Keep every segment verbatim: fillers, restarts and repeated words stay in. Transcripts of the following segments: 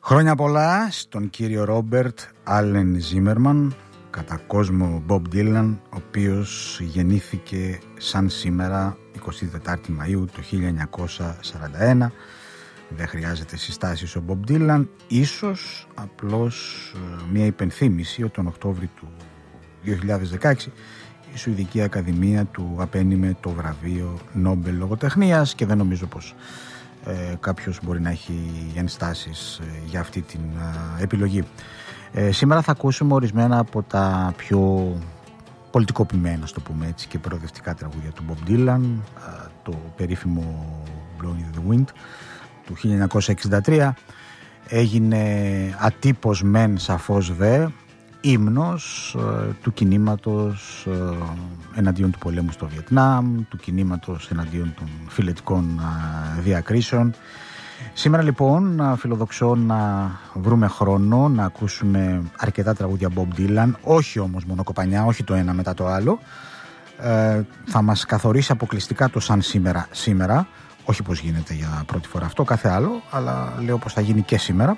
Χρόνια πολλά στον κύριο Ρόμπερτ Άλεν Ζίμερμαν, κατά κόσμο Μπομπ Ντίλαν, ο οποίος γεννήθηκε σαν σήμερα εικοστή τέταρτη Μαΐου το χίλια εννιακόσια σαράντα ένα. Δεν χρειάζεται συστάσεις ο Μπομπ Ντίλαν, ίσως απλώς μια υπενθύμηση ότι τον Οκτώβρη του δύο χιλιάδες δεκαέξι η Σουηδική Ακαδημία του απένιμε το βραβείο Νόμπελ Λογοτεχνίας και δεν νομίζω πως ε, κάποιος μπορεί να έχει ενστάσεις ε, για αυτή την ε, επιλογή. Ε, σήμερα θα ακούσουμε ορισμένα από τα πιο πολιτικοποιημένα, στο πούμε έτσι, και προοδευτικά τραγούδια του Bob Dylan, ε, το περίφημο Blowing in the Wind του χίλια εννιακόσια εξήντα τρία. Έγινε ατύπως μεν, σαφώς δε, ύμνος ε, του κινήματος ε, εναντίον του πολέμου στο Βιετνάμ, του κινήματος εναντίον των φιλετικών ε, διακρίσεων. Σήμερα λοιπόν φιλοδοξώ να βρούμε χρόνο να ακούσουμε αρκετά τραγούδια Bob Dylan, όχι όμως μόνο κοπανιά, όχι το ένα μετά το άλλο. Ε, θα μας καθορίσει αποκλειστικά το σαν σήμερα σήμερα, όχι πως γίνεται για πρώτη φορά αυτό, κάθε άλλο, αλλά λέω πως θα γίνει και σήμερα.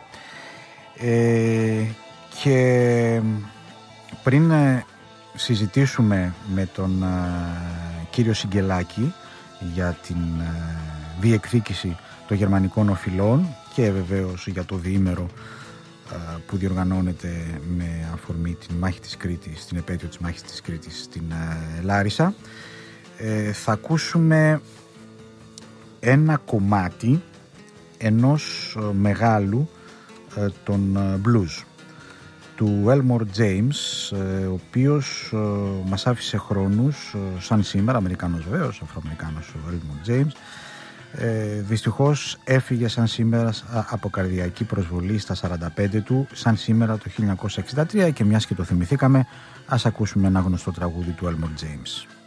Ε, και πριν συζητήσουμε με τον ε, κύριο Σιγκελάκη για την ε, διεκδίκηση των γερμανικών οφειλών και βεβαίως για το διήμερο ε, που διοργανώνεται με αφορμή την μάχη της Κρήτης, την επέτειο της μάχης της Κρήτης στην ε, Λάρισα, ε, θα ακούσουμε ένα κομμάτι ενός ε, μεγάλου ε, των ε, blues του Elmore James, ο οποίος μας άφησε χρόνους σαν σήμερα, Αμερικάνος βεβαίως, Αφροαμερικάνος ο Elmore James. Ε, δυστυχώς έφυγε σαν σήμερα από καρδιακή προσβολή στα σαράντα πέντε του, σαν σήμερα το χίλια εννιακόσια εξήντα τρία, και μιας και το θυμηθήκαμε, ας ακούσουμε ένα γνωστό τραγούδι του Elmore James.